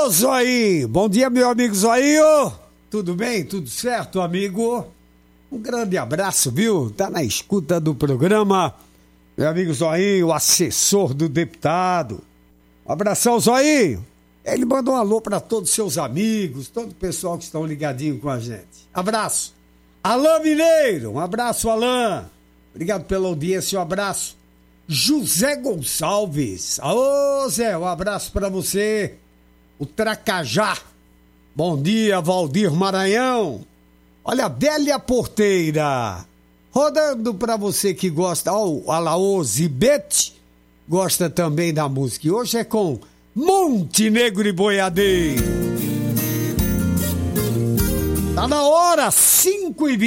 Ô, Zoinho! Bom dia, meu amigo Zoinho! Tudo bem? Tudo certo, amigo? Um grande abraço, viu? Tá na escuta do programa. Meu amigo Zoinho, assessor do deputado. Um abração, Zoinho! Ele mandou um alô para todos os seus amigos, todo o pessoal que estão ligadinho com a gente. Abraço! Alain Mineiro, um abraço, Alain! Obrigado pela audiência, um abraço. José Gonçalves, ô Zé, um abraço para você. O Tracajá, bom dia, Valdir Maranhão. Olha, a Bélia Porteira, rodando para você que gosta, ó, o Alaô Zibete, gosta também da música. E hoje é com Montenegro e Boiadeiro. Tá na hora, 5h20.